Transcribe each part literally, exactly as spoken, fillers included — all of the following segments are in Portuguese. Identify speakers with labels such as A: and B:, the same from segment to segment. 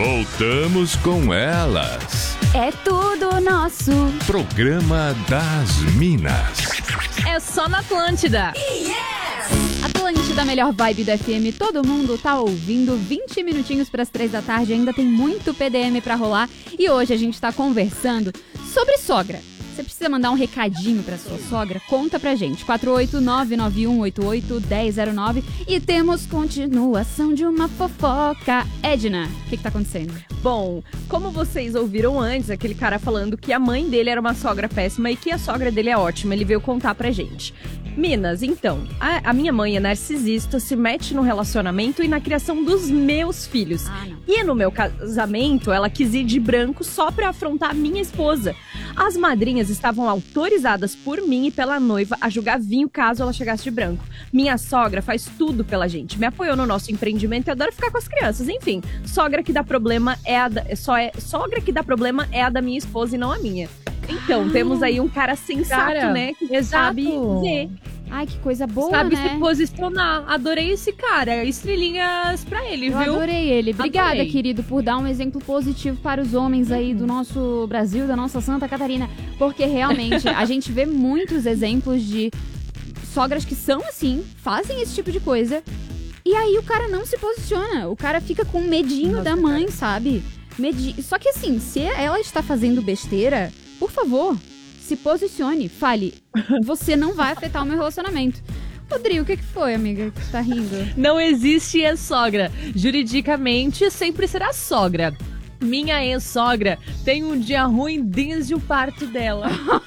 A: Voltamos com elas.
B: É tudo nosso.
A: Programa das Minas.
C: É só na Atlântida.
B: Yes! Atlântida, melhor vibe do F M. Todo mundo tá ouvindo. vinte minutinhos para as três da tarde. Ainda tem muito P D M pra rolar. E hoje a gente tá conversando sobre sogra. Você precisa mandar um recadinho pra sua sogra? Conta pra gente. quatro oito nove nove um oito oito um zero zero nove. E temos continuação de uma fofoca. Edna, o que que tá acontecendo?
C: Bom, como vocês ouviram antes, aquele cara falando que a mãe dele era uma sogra péssima e que a sogra dele é ótima, ele veio contar pra gente. Minas, então, a, a minha mãe é narcisista, se mete no relacionamento e na criação dos meus filhos.
B: Ah, não.
C: E no meu casamento, ela quis ir de branco só pra afrontar a minha esposa. As madrinhas estavam autorizadas por mim e pela noiva a jogar vinho caso ela chegasse de branco. Minha sogra faz tudo pela gente, me apoiou no nosso empreendimento e adora ficar com as crianças. Enfim, sogra que dá problema é a da, só é, sogra que dá problema é a da minha esposa e não a minha. Então, temos aí um cara sensato, Cara, né? Que sabe ver.
B: Ai, que coisa boa,
C: Sabe
B: né?
C: se posicionar. Adorei esse cara. Estrelinhas pra ele,
B: Eu
C: viu?
B: adorei ele. Obrigada,
C: Adorei.
B: querido, por dar um exemplo positivo para os homens aí do nosso Brasil, da nossa Santa Catarina. Porque realmente a gente vê muitos exemplos de sogras que são assim, fazem esse tipo de coisa. E aí o cara não se posiciona. O cara fica com medinho
C: Nossa,
B: da mãe, sabe? Medi... Só que assim, se ela está fazendo besteira, por favor, se posicione. Fale, você não vai afetar o meu relacionamento. Rodrigo, o que, que foi, amiga, que você tá rindo?
C: Não existe ex-sogra. Juridicamente, sempre será sogra. Minha ex-sogra tem um dia ruim desde o parto dela.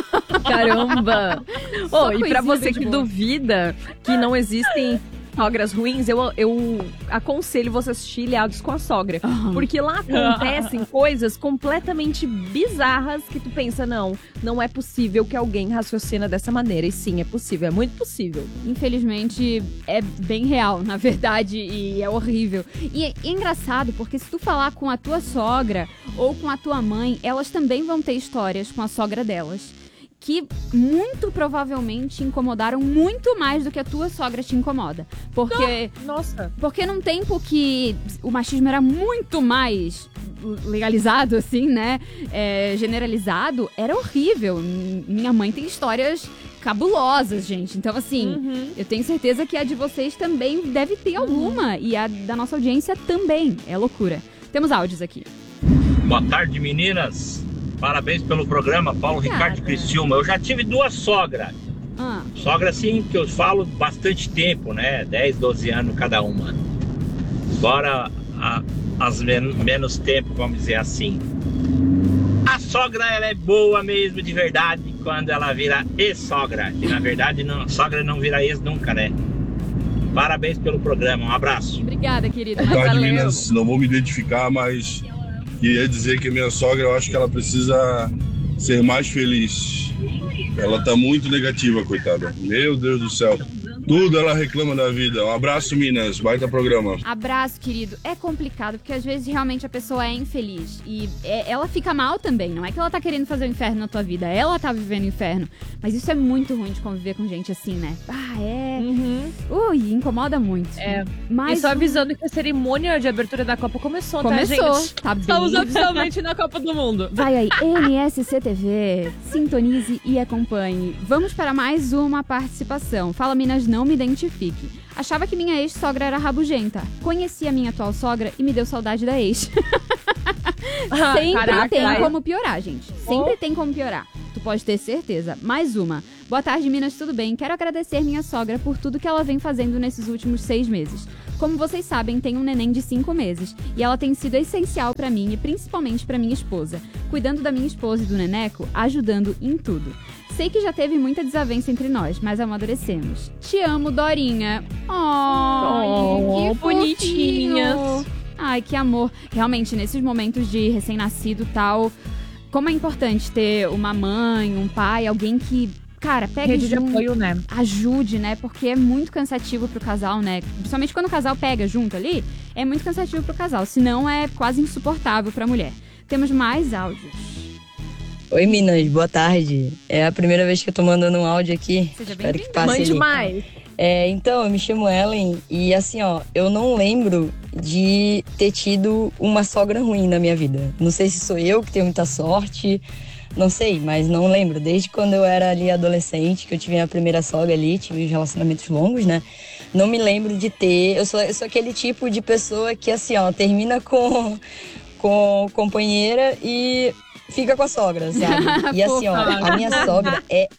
C: Caramba!
B: Só
C: Oh, e pra
B: coisinha
C: você
B: bem de
C: que
B: boa.
C: duvida que não existem sogras ruins, eu, eu aconselho você assistir Ilhados com a Sogra.
B: Aham.
C: Porque lá acontecem coisas completamente bizarras que tu pensa, não, não é possível que alguém raciocina dessa maneira. E sim, é possível, é muito possível.
B: Infelizmente, é bem real, na verdade, e é horrível. E é engraçado, porque se tu falar com a tua sogra ou com a tua mãe, elas também vão ter histórias com a sogra delas, que muito provavelmente incomodaram muito mais do que a tua sogra te incomoda. Porque,
C: Nossa.
B: porque num tempo que o machismo era muito mais legalizado, assim, né? É, generalizado, era horrível. Minha mãe tem histórias cabulosas, gente. Então, assim,
C: Uhum.
B: eu tenho certeza que a de vocês também deve ter alguma. E a da nossa audiência também. É loucura. Temos áudios aqui.
D: Boa tarde, meninas. Parabéns pelo programa, Paulo
B: Obrigada.
D: Ricardo Criciúma. Eu já tive duas sogras.
B: Ah,
D: Sogra, assim, que eu falo bastante tempo, né? dez, doze anos cada uma. Fora a- as men- menos tempo, vamos dizer assim. A sogra, ela é boa mesmo, de verdade, quando ela vira ex-sogra. E, na verdade, não, a sogra não vira ex nunca, né? Parabéns pelo programa. Um abraço.
B: obrigada, querida.
E: Boa tarde,
B: Valeu.
E: Minas. Não vou me identificar, mas queria dizer que a minha sogra, eu acho que ela precisa ser mais feliz. Ela tá muito negativa, coitada. Meu Deus do céu. Tudo ela reclama da vida. Um abraço, Minas. Baita programa.
B: Abraço, querido. É complicado, porque às vezes realmente a pessoa é infeliz. E é- ela fica mal também. Não é que ela tá querendo fazer o inferno na tua vida. Ela tá vivendo o inferno. Mas isso é muito ruim de conviver com gente assim, né? Ah, é...
C: Uhum.
B: Ui, incomoda muito.
C: É.
B: Mas
C: E só avisando que a cerimônia de abertura da Copa começou,
B: começou.
C: tá, gente?
B: Tá bem.
C: Estamos oficialmente na Copa do Mundo.
B: Vai aí, N S C T V, sintonize e acompanhe. Vamos para mais uma participação. Fala, Minas, não me identifique. Achava que minha ex-sogra era rabugenta. Conheci a minha atual sogra e me deu saudade da ex. Sempre
C: Caraca,
B: tem
C: vai.
B: como piorar, gente. Sempre tem como piorar. Tu pode ter certeza. Mais uma. Boa tarde, Minas, tudo bem? Quero agradecer minha sogra por tudo que ela vem fazendo nesses últimos seis meses. Como vocês sabem, tenho um neném de cinco meses. E ela tem sido essencial pra mim e principalmente pra minha esposa. Cuidando da minha esposa e do neneco, ajudando em tudo. Sei que já teve muita desavença entre nós, mas amadurecemos. Te amo, Dorinha. Oh,
C: Oh,
B: que
C: bonitinhas.
B: fofinho. Ai, que amor. Realmente, nesses momentos de recém-nascido e tal, como é importante ter uma mãe, um pai, alguém que, cara, pegue
C: Rede de
B: junto,
C: apoio, né?
B: ajude, né? Porque é muito cansativo pro casal, né? Principalmente quando o casal pega junto ali, é muito cansativo pro casal. Senão é quase insuportável pra mulher. Temos mais áudios.
F: Oi, Minas, boa tarde. É a primeira vez que eu tô mandando um áudio aqui.
B: Seja
F: Espero que
B: bem-vinda.
F: passe
C: Mande
F: ali.
C: mais.
F: É, então, eu me chamo Ellen e assim, ó, eu não lembro de ter tido uma sogra ruim na minha vida. Não sei se sou eu que tenho muita sorte, não sei, mas não lembro. Desde quando eu era ali adolescente, que eu tive a primeira sogra ali, tive relacionamentos longos, né? Não me lembro de ter... Eu sou, eu sou aquele tipo de pessoa que, assim, ó, termina com, com companheira e fica com a sogra, sabe? E assim, ó, a minha sogra é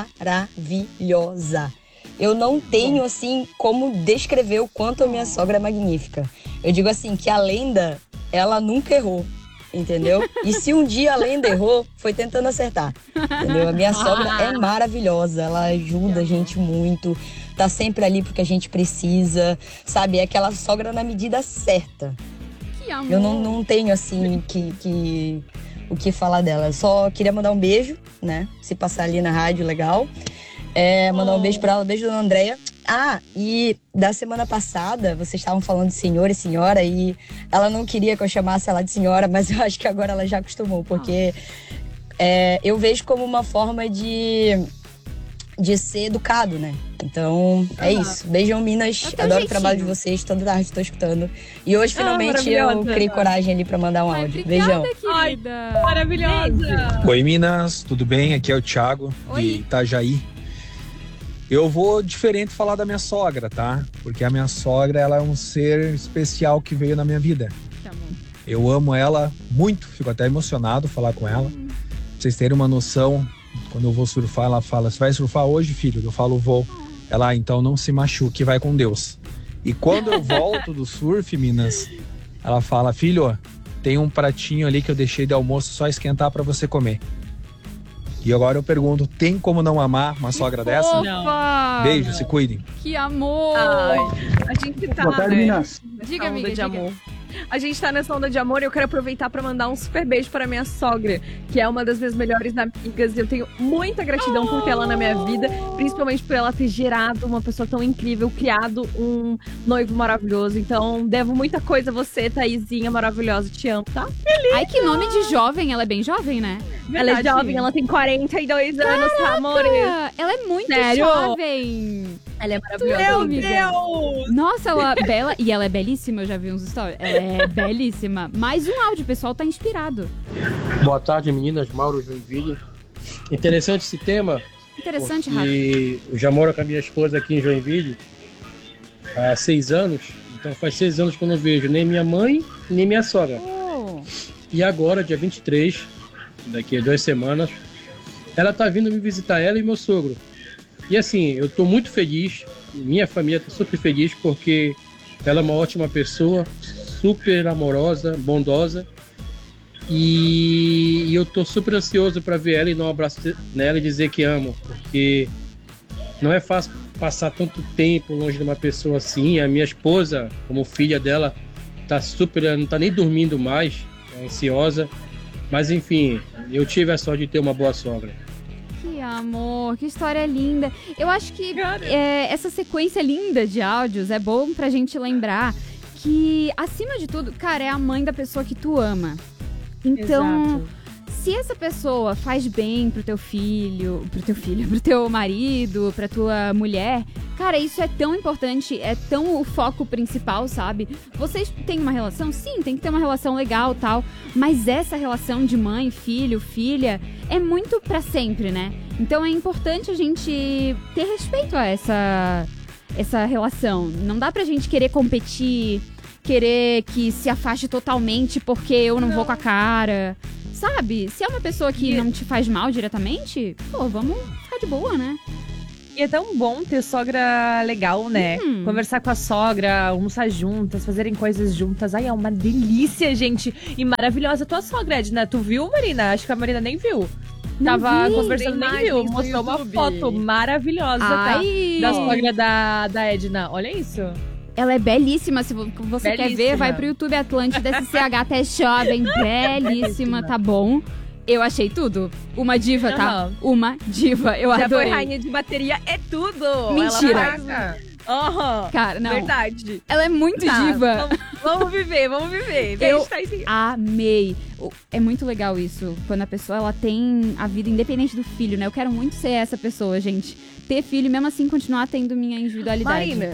F: maravilhosa. Eu não tenho, assim, como descrever o quanto a minha sogra é magnífica. Eu digo assim, que a lenda, ela nunca errou, entendeu? E se um dia a lenda errou, foi tentando acertar, entendeu? A minha sogra é maravilhosa, ela ajuda a gente muito, tá sempre ali porque a gente precisa, sabe? É aquela sogra na medida certa.
B: Que amor.
F: Eu não, não tenho, assim, que, que, o que falar dela. Eu só queria mandar um beijo, né? Se passar ali na rádio, legal. É, mandar um beijo pra ela, um beijo, dona Andréia. Ah, e da semana passada, vocês estavam falando de senhor e senhora, e ela não queria que eu chamasse ela de senhora, mas eu acho que agora ela já acostumou, porque é, eu vejo como uma forma de, de ser educado, né? Então, é uhum. isso. Beijão, Minas. Adoro jeitinho. O trabalho de vocês, toda tarde estou escutando. E hoje, finalmente, ah, eu criei coragem ali pra mandar um
B: Ai,
F: áudio.
B: Obrigada,
F: Beijão.
B: querida.
C: Ai, maravilhosa.
G: Oi, Minas. Tudo bem? Aqui é o Thiago,
B: Oi.
G: de Itajaí. Eu vou diferente falar da minha sogra, tá? Porque a minha sogra, ela é um ser especial que veio na minha vida.
B: Tá bom.
G: Eu amo ela muito, fico até emocionado falar com ela.
B: Hum.
G: Pra vocês terem uma noção, quando eu vou surfar, ela fala, você vai surfar hoje, filho? Eu falo, vou. Ela, ah, então não se machuque, vai com Deus. E quando eu volto do surf, Minas, ela fala, filho, tem um pratinho ali que eu deixei de almoço, só esquentar pra você comer. E agora eu pergunto, tem como não amar uma sogra dessa?
B: Não.
G: Beijo, se cuidem.
B: Que amor.
C: Ai, a gente tá,
H: Boa tarde,
C: né,
H: Minas.
B: Diga,
C: nessa onda
B: amiga,
C: de
B: diga.
C: amor. A gente tá nessa onda de amor e eu quero aproveitar pra mandar um super beijo para minha sogra, que é uma das minhas melhores amigas. E eu tenho muita gratidão por ter ela na minha vida, principalmente por ela ter gerado uma pessoa tão incrível, criado um noivo maravilhoso. Então, devo muita coisa a você, Thaisinha maravilhosa. Te amo, tá?
B: Ai, que nome de jovem. Ela é bem jovem, né?
C: Ela é jovem, ela tem quarenta e dois anos, tá, amor?
B: Ela é muito
C: Sério?
B: jovem.
C: Ela é maravilhosa.
B: Meu
C: amiga.
B: Deus! Nossa, ela é bela. E ela é belíssima, eu já vi uns stories. Ela é belíssima. Mais um áudio, o pessoal tá inspirado.
H: Boa tarde, meninas. Mauro Joinville. Interessante esse tema.
B: Interessante, Rafa.
H: E eu já moro com a minha esposa aqui em Joinville há seis anos. Então faz seis anos que eu não vejo nem minha mãe, nem minha sogra.
B: Oh.
H: E agora, dia vinte e três, daqui a duas semanas, ela tá vindo me visitar, ela e meu sogro. E assim, eu tô muito feliz, minha família tá super feliz, porque ela é uma ótima pessoa, super amorosa, bondosa. E, e eu tô super ansioso para ver ela e dar um abraço nela e dizer que amo, porque não é fácil passar tanto tempo longe de uma pessoa assim. A minha esposa, como filha dela, tá super, não tá nem dormindo mais, é ansiosa. Mas enfim, eu tive a sorte de ter uma boa sogra.
B: Que amor, que história linda. Eu acho que é, essa sequência linda de áudios é bom pra gente lembrar que, acima de tudo, cara, é a mãe da pessoa que tu ama. Então,
C: Exato.
B: se essa pessoa faz bem pro teu filho, pro teu filho, pro teu marido, pra tua mulher, cara, isso é tão importante, é tão o foco principal, sabe? Vocês têm uma relação? Sim, tem que ter uma relação legal, tal, mas essa relação de mãe, filho, filha, é muito pra sempre, né? Então é importante a gente ter respeito a essa, essa relação. Não dá pra gente querer competir, querer que se afaste totalmente porque eu não, não. vou com a cara. Sabe? Se é uma pessoa que não te faz mal diretamente, pô, vamos ficar de boa, né?
C: E é tão bom ter sogra legal, né? Hum. Conversar com a sogra, almoçar juntas, fazerem coisas juntas. Ai, é uma delícia, gente. E maravilhosa a tua sogra, Edna. Tu viu, Marina? Acho que a Marina nem viu.
B: Não
C: Tava
B: vi,
C: conversando, nem viu. Mostrou uma foto maravilhosa,
B: Ai.
C: tá? Da sogra da, da Edna. Olha isso.
B: Ela é belíssima, se você belíssima. quer ver, vai pro YouTube Atlântida S C H até jovem, belíssima, tá bom? Eu achei tudo. Uma diva, uhum. tá? Uma diva, eu
C: Já
B: adorei.
C: Já foi rainha de bateria, é tudo.
B: Mentira.
C: Aham. Uhum.
B: Cara, não.
C: Verdade.
B: Ela é muito
C: tá,
B: diva.
C: Vamos, vamos viver, vamos viver.
B: Eu
C: tá
B: amei. É muito legal isso, quando a pessoa ela tem a vida independente do filho, né? Eu quero muito ser essa pessoa, gente. Ter filho e mesmo assim continuar tendo minha individualidade.
C: Marina,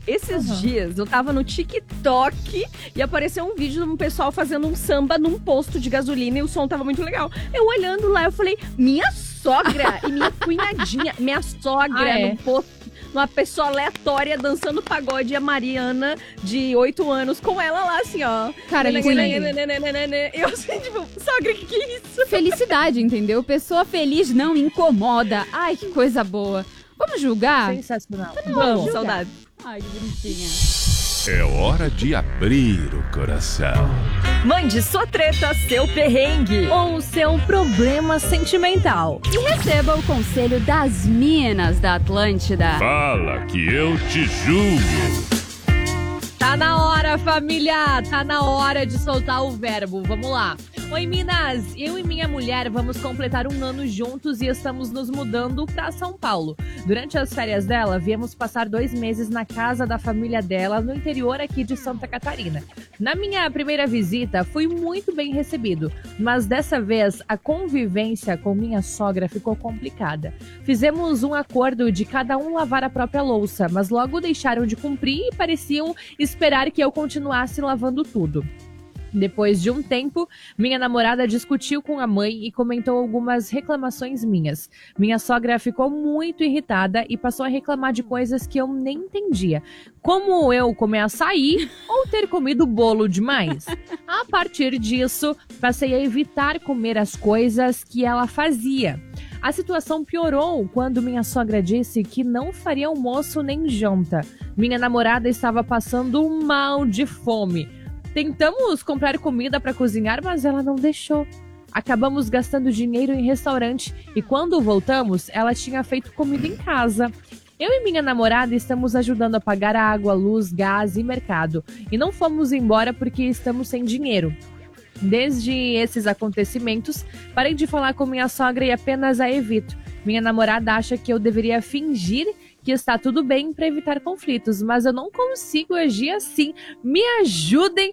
C: Esses
B: Uhum.
C: dias eu tava no TikTok e apareceu um vídeo de um pessoal fazendo um samba num posto de gasolina e o som tava muito legal. Eu olhando lá, eu falei, minha sogra e minha cunhadinha, minha sogra
B: Ah, é?
C: no posto, uma pessoa aleatória dançando pagode, e a Mariana, de oito anos, com ela lá, assim, ó.
B: Cara,
C: Nenê,
B: Queen.
C: nenê, nenê, nenê, nenê. Eu assim, tipo, sogra, que que é isso?
B: Felicidade, entendeu? Pessoa feliz não incomoda. Ai, que coisa boa. Vamos julgar?
C: Sensacional.
B: Vamos.
C: Vamos, saudade.
B: Ai, que bonitinha.
A: É hora de abrir o coração.
C: Mande sua treta, seu perrengue ou seu problema sentimental.
B: E receba o conselho das minas da Atlântida.
A: Fala que eu te julgo.
C: Tá na hora, família! Tá na hora de soltar o verbo. Vamos lá. Oi, Minas! Eu e minha mulher vamos completar um ano juntos e estamos nos mudando pra São Paulo. Durante as férias dela, viemos passar dois meses na casa da família dela, no interior aqui de Santa Catarina. Na minha primeira visita, fui muito bem recebido, mas dessa vez a convivência com minha sogra ficou complicada. Fizemos um acordo de cada um lavar a própria louça, mas logo deixaram de cumprir e pareciam esperar que eu continuasse lavando tudo. Depois de um tempo, minha namorada discutiu com a mãe e comentou algumas reclamações minhas. Minha sogra ficou muito irritada e passou a reclamar de coisas que eu nem entendia, como eu comer açaí ou ter comido bolo demais. A partir disso, passei a evitar comer as coisas que ela fazia. A situação piorou quando minha sogra disse que não faria almoço nem janta. Minha namorada estava passando mal de fome. Tentamos comprar comida para cozinhar, mas ela não deixou. Acabamos gastando dinheiro em restaurante e quando voltamos, ela tinha feito comida em casa. Eu e minha namorada estamos ajudando a pagar água, luz, gás e mercado. E não fomos embora porque estamos sem dinheiro. Desde esses acontecimentos, parei de falar com minha sogra e apenas a evito. Minha namorada acha que eu deveria fingir que está tudo bem para evitar conflitos, mas eu não consigo agir assim. Me ajudem,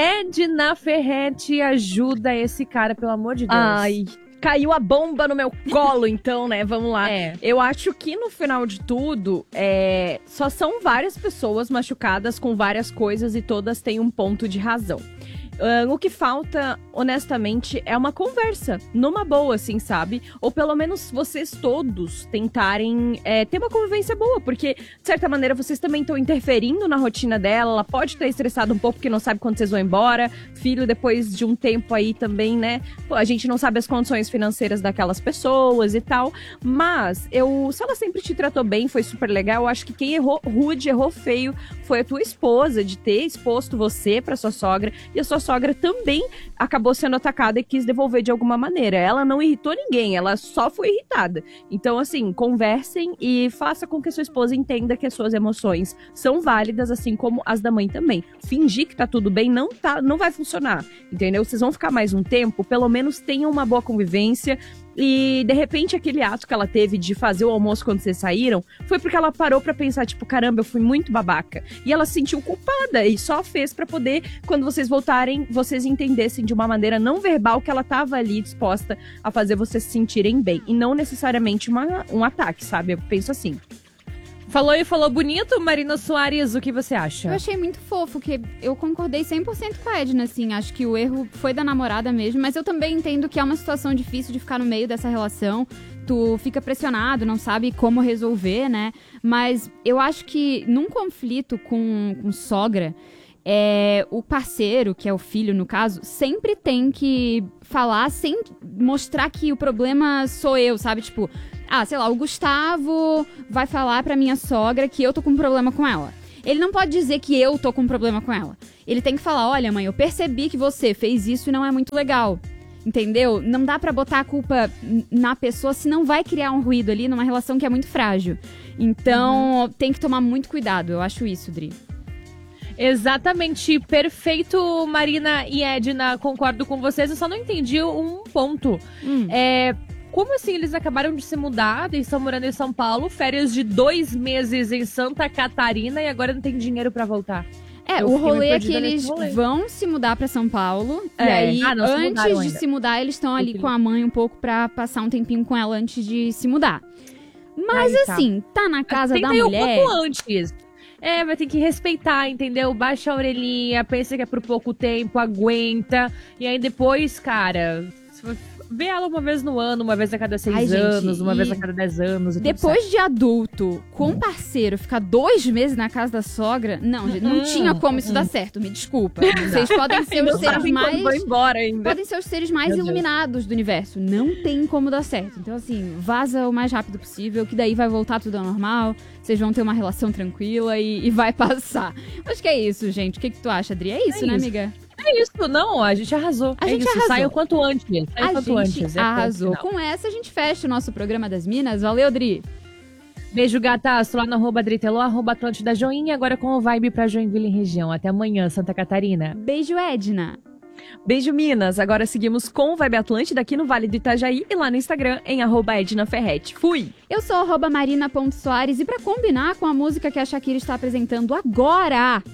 C: Edna Ferretti, ajuda esse cara, pelo amor de Deus. Ai, caiu a bomba no meu colo, então, né? Vamos lá.
B: É.
C: Eu acho que no final de tudo, é, só são várias pessoas machucadas com várias coisas e todas têm um ponto de razão. Uh, o que falta, honestamente, é uma conversa, numa boa, assim, sabe? Ou pelo menos vocês todos tentarem é, ter uma convivência boa, porque, de certa maneira, vocês também estão interferindo na rotina dela, ela pode estar estressada um pouco porque não sabe quando vocês vão embora, filho, depois de um tempo aí também, né? Pô, a gente não sabe as condições financeiras daquelas pessoas e tal, mas eu, se ela sempre te tratou bem, foi super legal, eu acho que quem errou rude, errou feio, foi a tua esposa, de ter exposto você pra sua sogra, e a sua sogra também acabou sendo atacada e quis devolver de alguma maneira. Ela não irritou ninguém, ela só foi irritada. Então, assim, conversem e faça com que a sua esposa entenda que as suas emoções são válidas, assim como as da mãe também. Fingir que tá tudo bem não, tá, não vai funcionar, entendeu? Vocês vão ficar mais um tempo, pelo menos tenham uma boa convivência. E, de repente, aquele ato que ela teve de fazer o almoço quando vocês saíram foi porque ela parou pra pensar, tipo, caramba, eu fui muito babaca. E ela se sentiu culpada e só fez pra poder, quando vocês voltarem, vocês entendessem de uma maneira não verbal que ela tava ali disposta a fazer vocês se sentirem bem. E não necessariamente uma, um ataque, sabe? Eu penso assim. Falou e falou bonito, Marina Soares, o que você acha?
B: Eu achei muito fofo, que eu concordei cem por cento com a Edna, assim, acho que o erro foi da namorada mesmo, mas eu também entendo que é uma situação difícil de ficar no meio dessa relação, tu fica pressionado, não sabe como resolver, né, mas eu acho que num conflito com, com sogra, é, o parceiro, que é o filho no caso, sempre tem que falar sem mostrar que o problema sou eu, sabe, tipo... Ah, sei lá, o Gustavo vai falar pra minha sogra que eu tô com um problema com ela. Ele não pode dizer que eu tô com um problema com ela. Ele tem que falar, olha mãe, eu percebi que você fez isso e não é muito legal. Entendeu? Não dá pra botar a culpa na pessoa, senão vai criar um ruído ali numa relação que é muito frágil. Então, uhum. tem que tomar muito cuidado, eu acho isso, Dri.
C: Exatamente, perfeito, Marina e Edna, concordo com vocês, eu só não entendi um ponto. Hum. É... Como assim eles acabaram de se mudar e estão morando em São Paulo, férias de dois meses em Santa Catarina e agora não tem dinheiro pra voltar?
B: É,
C: Eu
B: o rolê é que
C: perdida nesse
B: eles
C: rolê.
B: vão se mudar pra São Paulo.
C: É.
B: E aí,
C: Ah, não, se mudaram
B: antes de
C: ainda.
B: se mudar, eles estão ali
C: Eu
B: com a mãe um pouco pra passar um tempinho com ela antes de se mudar. Mas
C: Aí, tá.
B: assim, tá na casa
C: Tenta
B: da
C: ir
B: mulher...
C: um pouco antes. É, vai ter que respeitar, entendeu? Baixa a orelhinha, pensa que é por pouco tempo, aguenta. E aí depois, cara, vê ela uma vez no ano, uma vez a cada seis
B: Ai,
C: anos,
B: gente,
C: uma
B: e
C: vez a cada dez anos. E
B: depois de adulto, com um parceiro, ficar dois meses na casa da sogra, não, gente, não
C: Hum,
B: tinha como isso
C: hum.
B: dar certo, me desculpa. Vocês podem ser os
C: Não
B: seres
C: sabem quando
B: mais...
C: vão embora ainda.
B: Podem ser os seres mais
C: Meu Deus.
B: iluminados do universo. Não tem como dar certo. Então, assim, vaza o mais rápido possível, que daí vai voltar tudo ao normal. Vocês vão ter uma relação tranquila e, e vai passar. Acho que é isso, gente. O que, que tu acha, Adri? É isso,
C: É
B: né,
C: isso.
B: amiga?
C: É isso, não, a gente arrasou.
B: A
C: é
B: gente
C: isso,
B: arrasou.
C: sai o quanto antes. Sai
B: A
C: o quanto
B: gente
C: antes. É
B: arrasou.
C: ponto final.
B: Com essa, a gente fecha o nosso programa das Minas. Valeu, Adri.
C: Beijo, gataço, lá no arroba Dritelô, arroba Atlântida Joinha, agora com o Vibe pra Joinville e região. Até amanhã, Santa Catarina.
B: Beijo, Edna.
C: Beijo, Minas. Agora seguimos com o Vibe Atlântida aqui no Vale do Itajaí e lá no Instagram em arroba Edna Ferretti. Fui!
B: Eu sou arroba marina ponto soares e pra combinar com a música que a Shakira está apresentando agora